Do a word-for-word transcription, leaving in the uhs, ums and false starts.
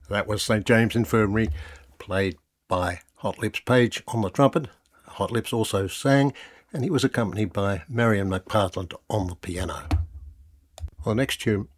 That was St James Infirmary, played by Hot Lips Page on the trumpet. Hot Lips also sang, and he was accompanied by Marion McPartland on the piano. Well, the next tune